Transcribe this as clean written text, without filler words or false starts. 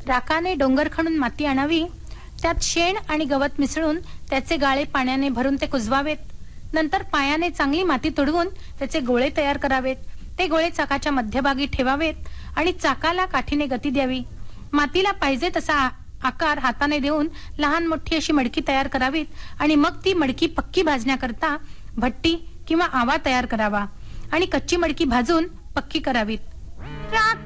राखाने डोंगर खणून माती आणावी, त्यात शेण आणि गवत मिसळून त्याचे गाळे पाण्याने भरून ते कुजवावेत. नंतर पायाने चांगली माती तुडवून त्याचे गोळे तयार करावेत. ते गोळे चाकाच्या मध्यभागी ठेवावेत आणि चाकाला काठीने गती द्यावी. मातीला पाहिजे तसा आकार हाताने देऊन लहान मोठी अशी मडकी तयार करावीत आणि मग ती मडकी पक्की भाजण्याकरता भट्टी किंवा आवा तयार करावा आणि कच्ची मडकी भाजून पक्की करावीत.